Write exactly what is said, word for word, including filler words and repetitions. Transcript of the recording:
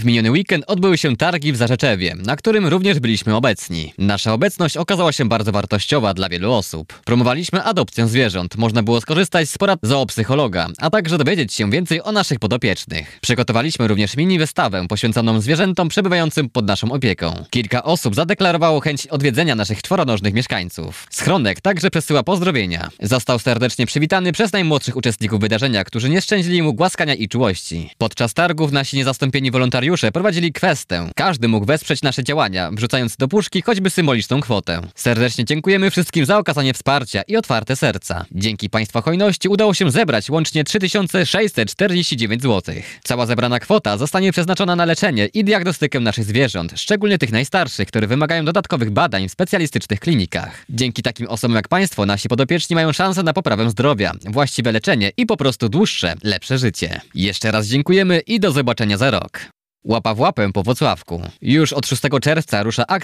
miniony weekend odbyły się targi w Zarzeczewie, na którym również byliśmy obecni. Nasza obecność okazała się bardzo wartościowa dla wielu osób. Promowaliśmy adopcję zwierząt, można było skorzystać z porad zoopsychologa, a także dowiedzieć się więcej o naszych podopiecznych. Przygotowaliśmy również mini wystawę poświęconą zwierzętom przebywającym pod naszą opieką. Kilka osób zadeklarowało chęć odwiedzenia naszych czworonożnych mieszkańców. Schronek także przesyła pozdrowienia. Został serdecznie przywitany przez najmłodszych uczestników wydarzenia, którzy nie szczędzili mu głaskania i czułości. Podczas targów nasi niezastąpieni wolontariusze prowadzili kwestę. Każdy mógł wesprzeć nasze działania, wrzucając do puszki choćby symboliczną kwotę. Serdecznie dziękujemy wszystkim za okazanie wsparcia i otwarte serca. Dzięki Państwa hojności udało się zebrać łącznie trzy tysiące sześćset czterdzieści dziewięć złotych. Cała zebrana kwota zostanie przeznaczona na leczenie i diagnostykę naszych zwierząt, szczególnie tych najstarszych, które wymagają dodatkowych badań w specjalistycznych klinikach. Dzięki takim osobom jak Państwo nasi podopieczni mają szansę na poprawę zdrowia, właściwe leczenie i po prostu dłuższe, lepsze życie. Jeszcze raz dziękujemy i do zobaczenia za rok. Łapa w łapę po Włocławku. Już od szóstego czerwca rusza akcja